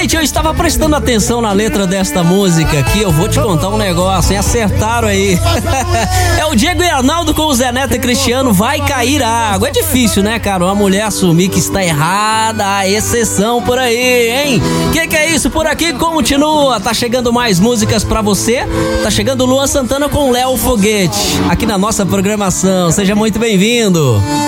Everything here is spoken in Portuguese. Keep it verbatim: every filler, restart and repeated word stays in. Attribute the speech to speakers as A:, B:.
A: Gente, eu estava prestando atenção na letra desta música aqui. Eu vou te contar um negócio, hein? Acertaram aí. É o Diego e Arnaldo com o Zé Neto e Cristiano. Vai cair água. É difícil, né, cara? Uma mulher assumir que está errada. A exceção por aí, hein? Que que é isso? Por aqui continua. Tá chegando mais músicas pra você. Tá chegando Luan Santana com Léo Foguete aqui na nossa programação. Seja muito bem-vindo.